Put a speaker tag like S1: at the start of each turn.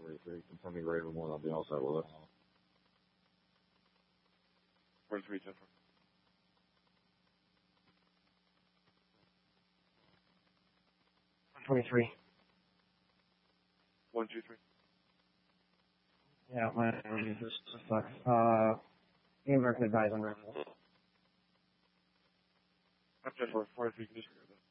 S1: 43. Confirm me Raven 1, I'll be all set with it.
S2: 43, 10
S3: 23.
S2: 1, 2, 3.
S3: Yeah, my allergies just sucks. American advise on Raven 1.
S2: I'm 10 4, 43, can disregard that.